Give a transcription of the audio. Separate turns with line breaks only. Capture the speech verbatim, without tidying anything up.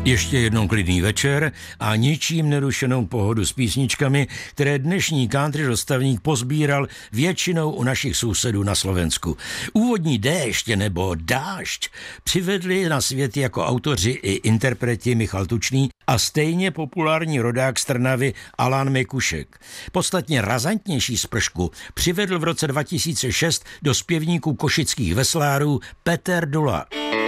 Ještě jednou klidný večer a ničím nerušenou pohodu s písničkami, které dnešní country dostavník pozbíral většinou u našich sousedů na Slovensku. Úvodní déšť nebo dášť přivedli na svět jako autoři i interpreti Michal Tučný a stejně populární rodák z Trnavy Alan Mikušek. Podstatně razantnější spršku přivedl v roce dva tisíce šest do zpěvníků košických veslárů Peter Dula.